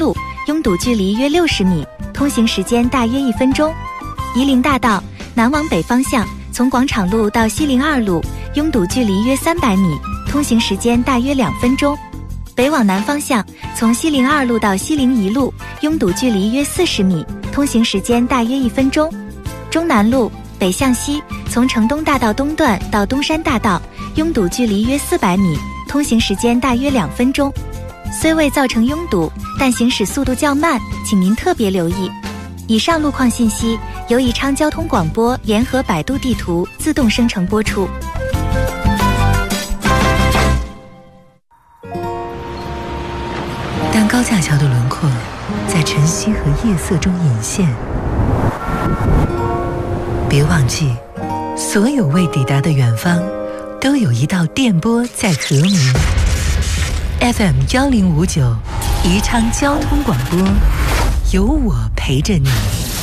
路，拥堵距离约60米，通行时间大约1分钟。夷陵大道南往北方向，从广场路到西陵2路，拥堵距离约300米，通行时间大约2分钟。北往南方向，从西陵2路到西陵1路，拥堵距离约40米，通行时间大约1分钟。中南路北向西，从城东大道东段到东山大道，拥堵距离约400米，通行时间大约2分钟。虽未造成拥堵，但行驶速度较慢，请您特别留意。以上路况信息由宜昌交通广播联合百度地图自动生成播出。 当高架桥的轮廓在晨曦和夜色中隐现，别忘记，所有未抵达的远方，都有一道电波在和鸣。FM 1059，宜昌交通广播，有我陪着你。